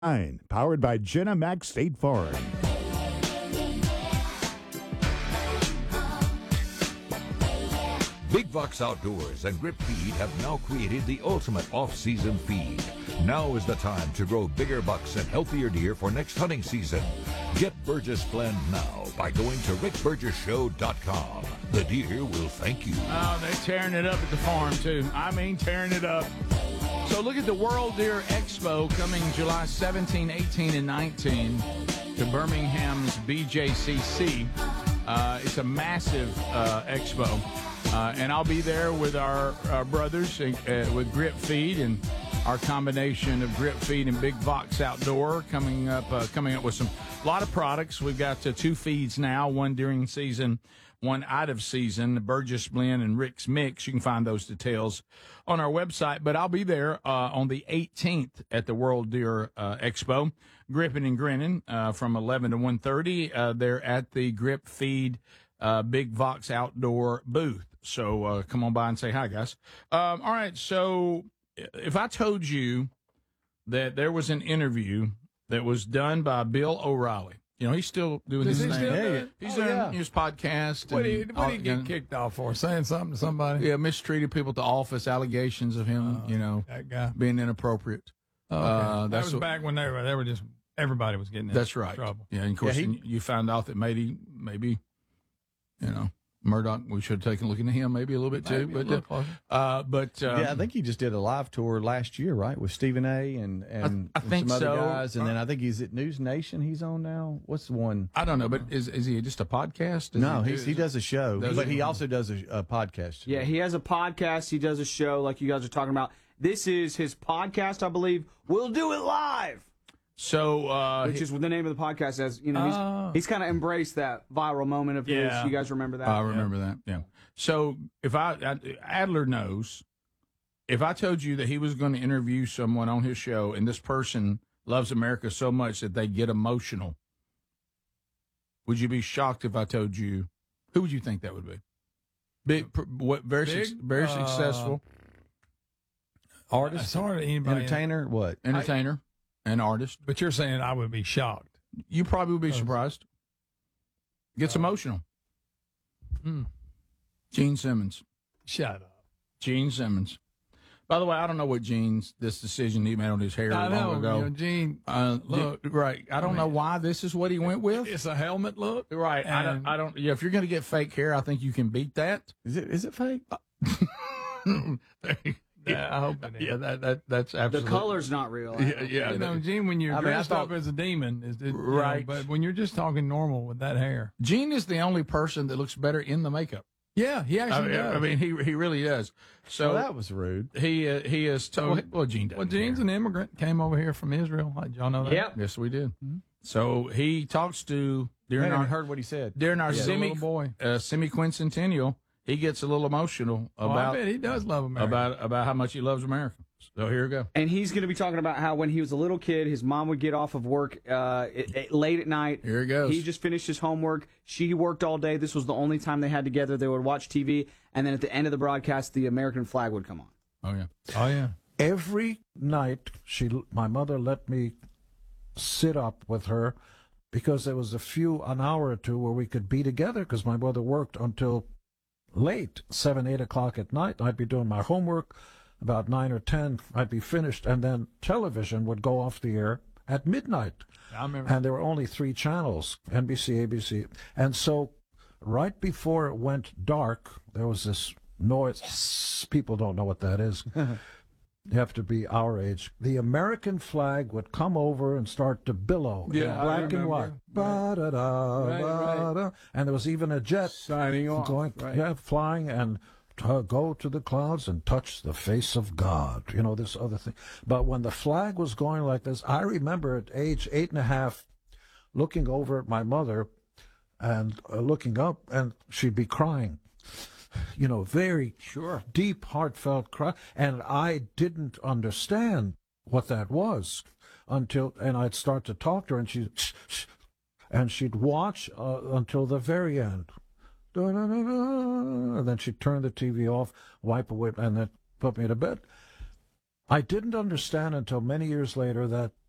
Powered by Jenna Max State Farm. Big Vox Outdoors and Grip Feed have now created the ultimate off-season feed. Now is the time to grow bigger bucks and healthier deer for next hunting season. Get Burgess Blend now by going to rickburgessshow.com. The deer will thank you. Oh, they're tearing it up at the farm, too. I mean, tearing it up. So look at the World Deer Expo coming July 17, 18, and 19 to Birmingham's BJCC. It's a massive expo. And I'll be there with our brothers with Grip Feed and our combination of Grip Feed and Big Vox Outdoor coming up with a lot of products. We've got 2 feeds now, one during season, one out of season, the Burgess Blend and Rick's Mix. You can find those details on our website. But I'll be there on the 18th at the World Deer Expo, gripping and grinning from 11 to 1:30. They're at the Grip Feed Big Vox Outdoor booth. So come on by and say hi, guys. All right, so if I told you that there was an interview that was done by Bill O'Reilly, you know, he's still doing his thing. He's doing his podcast. What did he get kicked off for? Saying something to somebody? Yeah, mistreated people at the office, allegations of him, that guy being inappropriate. Oh, okay. That was back when they were just, everybody was getting in trouble. Yeah, and of course, you found out that maybe, Murdoch, we should have taken a look into him maybe a little bit too. But I think he just did a live tour last year, right, with Stephen A. and I think some other so. guys, and then I think he's at News Nation. He's on now. What's the one? I don't know, but is he just a podcast? No, he does a show, but he also does a podcast. Yeah, he has a podcast. He does a show like you guys are talking about. This is his podcast, I believe. We'll do it live. So, which is what the name of the podcast is. You know, he's kind of embraced that viral moment of his. You guys remember that? I remember that. Yeah. So if Adler knows, if I told you that he was going to interview someone on his show, and this person loves America so much that they get emotional, would you be shocked if I told you? Who would you think that would be? Very successful artist, it's hard. Anybody entertainer, entertainer. An artist. But you're saying I would be shocked. You probably would be surprised. Gets emotional. Gene Simmons. Shut up. Gene Simmons. By the way, I don't know what this decision he made on his hair long ago. You know, Gene, look. Right. I don't know why this is what he went with. It's a helmet look. Right. I don't. Yeah, if you're going to get fake hair, I think you can beat that. Is it fake? Yeah, I hope it is. Yeah, that's absolutely. The color's not real. Yeah. You know, Gene, when you're dressed up as a demon, right? But when you're just talking normal with that hair, Gene is the only person that looks better in the makeup. Yeah, he actually does. I mean, he really does. So that was rude. He is. Well, Gene does. Well, Gene's an immigrant. Came over here from Israel. Did y'all know that? Yeah. Yes, we did. Mm-hmm. So he talks to during I heard what he said during our semi-quincentennial. He gets a little emotional about. I bet he does love America. About how much he loves America. So here we go. And he's going to be talking about how when he was a little kid, his mom would get off of work late at night. Here he goes. He just finished his homework. She worked all day. This was the only time they had together. They would watch TV, and then at the end of the broadcast, the American flag would come on. Oh yeah. Oh yeah. Every night, my mother let me sit up with her because there was an hour or two where we could be together because my mother worked until late, 7, 8 o'clock at night. I'd be doing my homework. About 9 or 10, I'd be finished, and then television would go off the air at midnight. I remember. And there were only 3 channels, NBC, ABC. And so right before it went dark, there was this noise. People don't know what that is. You have to be our age. The American flag would come over and start to billow in black and white. Ba-da-da, ba-da. And there was even a jet signing off, flying and go to the clouds and touch the face of God. You know, this other thing. But when the flag was going like this, I remember at age 8.5 looking over at my mother and looking up, and she'd be crying. You know, very deep, heartfelt cry. And I didn't understand what that was and I'd start to talk to her, and she'd watch until the very end. And then she'd turn the TV off, wipe away, and then put me to bed. I didn't understand until many years later that